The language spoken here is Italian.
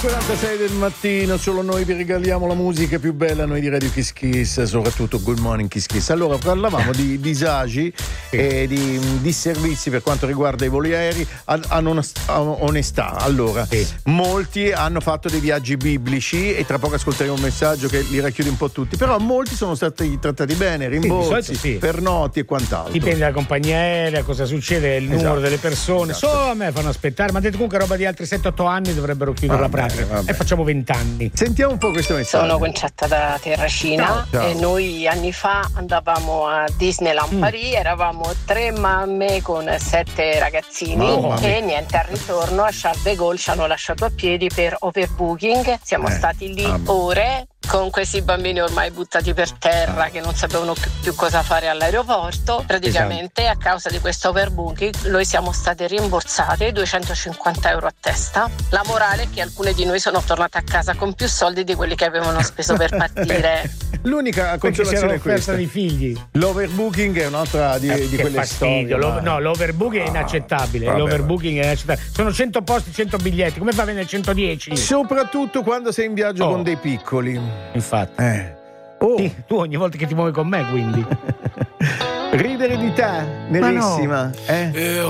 6:46 del mattino, solo noi vi regaliamo la musica più bella, noi di Radio Kiss Kiss, soprattutto Good Morning Kiss Kiss. Allora, parlavamo di disagi e di disservizi per quanto riguarda i voli aerei, onestà. Allora, molti hanno fatto dei viaggi biblici e tra poco ascolteremo un messaggio che li racchiude un po' tutti, però molti sono stati trattati bene, rimborsi, pernotti e quant'altro. Dipende dalla compagnia aerea, cosa succede, il numero delle persone. Solo a me fanno aspettare, ma ha detto comunque roba di altri 7-8 anni dovrebbero chiudere la pratica. E facciamo 20 anni. Sentiamo un po' questo messaggio. Sono Concetta da Terracina. Ciao. E noi anni fa andavamo a Disneyland Paris, eravamo 3 mamme con 7 ragazzini e niente, al ritorno a Charles de Gaulle ci hanno lasciato a piedi per overbooking, siamo stati lì ore con questi bambini ormai buttati per terra che non sapevano più cosa fare all'aeroporto. Praticamente a causa di questo overbooking noi siamo state rimborsate 250 euro a testa. La morale è che alcune di noi sono tornate a casa con più soldi di quelli che avevano speso per partire. L'unica consolazione è questa dei figli. L'overbooking è un'altra di quelle fastidio. storie. L'overbooking è inaccettabile. L'overbooking è inaccettabile. Sono 100 posti, 100 biglietti. Come fa a vendere 110? Soprattutto quando sei in viaggio con dei piccoli. Infatti. Sì, tu ogni volta che ti muovi con me, quindi. Ridere di te, nerissima. Eu